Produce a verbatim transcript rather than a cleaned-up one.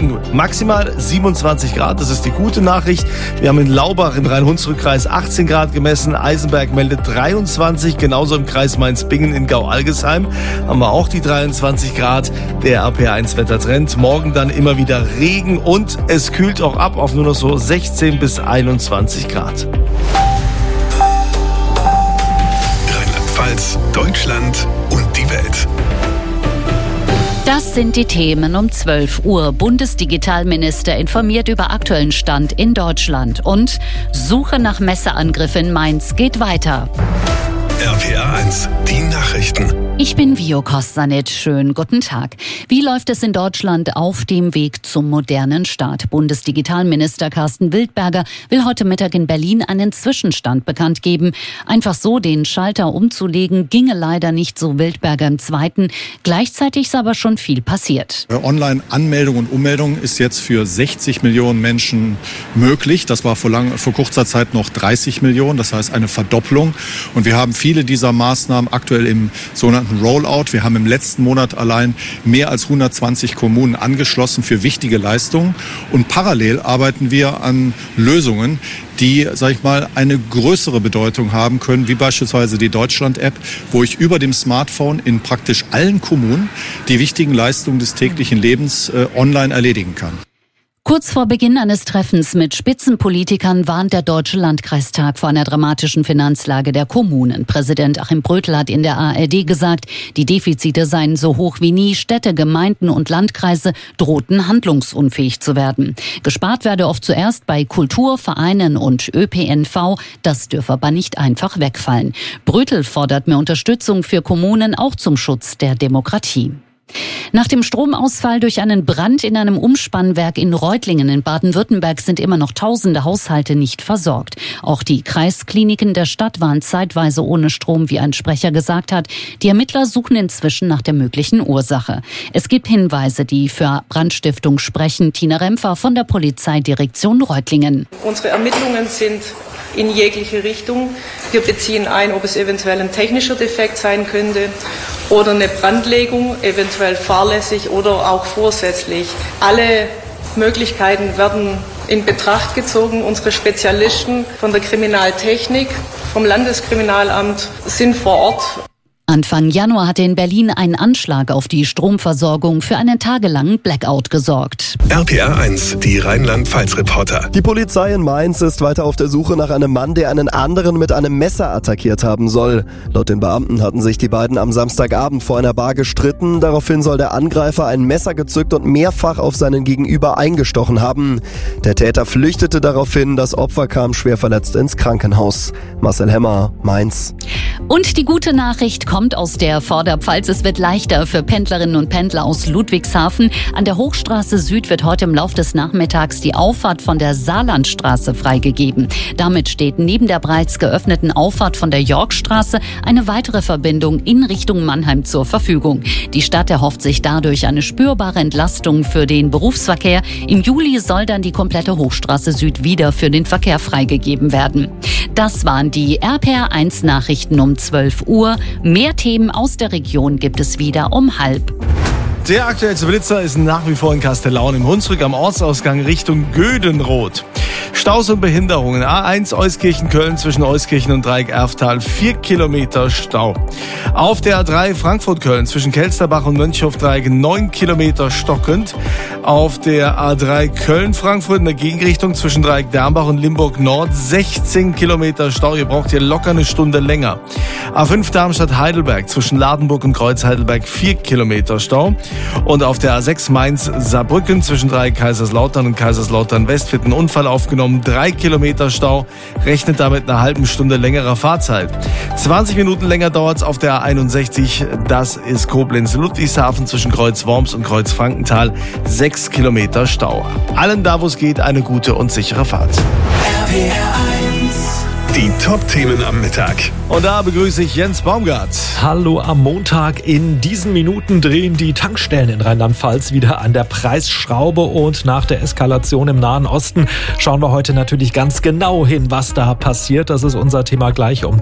Wolken. Maximal siebenundzwanzig Grad, das ist die gute Nachricht. Wir haben in Laubach im Rhein-Hunsrück-Kreis achtzehn Grad gemessen. Eisenberg meldet dreiundzwanzig, genauso im Kreis Mainz-Bingen in Gau-Algesheim haben wir auch die dreiundzwanzig Grad. Der R P eins Wettertrend. Morgen dann immer wieder Regen und es kühlt auch ab auf nur noch so sechzehn bis einundzwanzig Grad. Rheinland-Pfalz, Deutschland und die Welt. Das sind die Themen um zwölf Uhr. Bundesdigitalminister informiert über aktuellen Stand in Deutschland. Und Suche nach Messerangriff in Mainz geht weiter. R P R eins, die Nachrichten. Ich bin Vio Kostanic. Schönen guten Tag. Wie läuft es in Deutschland auf dem Weg zum modernen Staat? Bundesdigitalminister Carsten Wildberger will heute Mittag in Berlin einen Zwischenstand bekannt geben. Einfach so den Schalter umzulegen, ginge leider nicht, so Wildberger im Zweiten. Gleichzeitig ist aber schon viel passiert. Online-Anmeldung und Ummeldung ist jetzt für sechzig Millionen Menschen möglich. Das war vor, lang, vor kurzer Zeit noch dreißig Millionen, das heißt eine Verdopplung. Und wir haben viele dieser Maßnahmen aktuell im sogenannten Rollout. Wir haben im letzten Monat allein mehr als hundertzwanzig Kommunen angeschlossen für wichtige Leistungen. Und parallel arbeiten wir an Lösungen, die, sag ich mal, eine größere Bedeutung haben können, wie beispielsweise die Deutschland-App, wo ich über dem Smartphone in praktisch allen Kommunen die wichtigen Leistungen des täglichen Lebens äh, online erledigen kann. Kurz vor Beginn eines Treffens mit Spitzenpolitikern warnt der Deutsche Landkreistag vor einer dramatischen Finanzlage der Kommunen. Präsident Achim Brötel hat in der A R D gesagt, die Defizite seien so hoch wie nie. Städte, Gemeinden und Landkreise drohten handlungsunfähig zu werden. Gespart werde oft zuerst bei Kultur, Vereinen und Ö P N V. Das dürfe aber nicht einfach wegfallen. Brötel fordert mehr Unterstützung für Kommunen, auch zum Schutz der Demokratie. Nach dem Stromausfall durch einen Brand in einem Umspannwerk in Reutlingen in Baden-Württemberg sind immer noch tausende Haushalte nicht versorgt. Auch die Kreiskliniken der Stadt waren zeitweise ohne Strom, wie ein Sprecher gesagt hat. Die Ermittler suchen inzwischen nach der möglichen Ursache. Es gibt Hinweise, die für Brandstiftung sprechen. Tina Rempfer von der Polizeidirektion Reutlingen. Unsere Ermittlungen sind in jegliche Richtung. Wir beziehen ein, ob es eventuell ein technischer Defekt sein könnte oder eine Brandlegung, eventuell fahrlässig oder auch vorsätzlich. Alle Möglichkeiten werden in Betracht gezogen. Unsere Spezialisten von der Kriminaltechnik, vom Landeskriminalamt sind vor Ort. Anfang Januar hatte in Berlin ein Anschlag auf die Stromversorgung für einen tagelangen Blackout gesorgt. R P R eins, die Rheinland-Pfalz-Reporter. Die Polizei in Mainz ist weiter auf der Suche nach einem Mann, der einen anderen mit einem Messer attackiert haben soll. Laut den Beamten hatten sich die beiden am Samstagabend vor einer Bar gestritten. Daraufhin soll der Angreifer ein Messer gezückt und mehrfach auf seinen Gegenüber eingestochen haben. Der Täter flüchtete daraufhin, das Opfer kam schwer verletzt ins Krankenhaus. Marcel Hemmer, Mainz. Und die gute Nachricht kommt aus der Vorderpfalz. Es wird leichter für Pendlerinnen und Pendler aus Ludwigshafen. An der Hochstraße Süd wird heute im Laufe des Nachmittags die Auffahrt von der Saarlandstraße freigegeben. Damit steht neben der bereits geöffneten Auffahrt von der Yorkstraße eine weitere Verbindung in Richtung Mannheim zur Verfügung. Die Stadt erhofft sich dadurch eine spürbare Entlastung für den Berufsverkehr. Im Juli soll dann die komplette Hochstraße Süd wieder für den Verkehr freigegeben werden. Das waren die R P R eins Nachrichten um zwölf Uhr. Mehr Themen aus der Region gibt es wieder um halb. Der aktuellste Blitzer ist nach wie vor in Kastellaun im Hunsrück am Ortsausgang Richtung Gödenroth. Staus und Behinderungen. A eins Euskirchen-Köln zwischen Euskirchen und Dreieck-Erftal. Vier Kilometer Stau. Auf der A drei Frankfurt-Köln zwischen Kelsterbach und Mönchhof-Dreieck neun Kilometer stockend. Auf der A drei Köln-Frankfurt in der Gegenrichtung zwischen Dreieck-Dernbach und Limburg-Nord sechzehn Kilometer Stau. Ihr braucht hier locker eine Stunde länger. A fünf Darmstadt-Heidelberg zwischen Ladenburg und Kreuz-Heidelberg vier Kilometer Stau. Und auf der A sechs Mainz-Saarbrücken zwischen Dreieck-Kaiserslautern und Kaiserslautern-West wird ein Unfall aufgenommen. Drei Kilometer Stau, rechnet damit einer halben Stunde längerer Fahrzeit. zwanzig Minuten länger dauert es auf der A einundsechzig. Das ist Koblenz-Ludwigshafen zwischen Kreuz-Worms und Kreuz-Frankenthal. Sechs Kilometer Stau. Allen da, wo es geht, eine gute und sichere Fahrt. R P R eins. Die Top-Themen am Mittag. Und da begrüße ich Jens Baumgart. Hallo am Montag. In diesen Minuten drehen die Tankstellen in Rheinland-Pfalz wieder an der Preisschraube. Und nach der Eskalation im Nahen Osten schauen wir heute natürlich ganz genau hin, was da passiert. Das ist unser Thema gleich um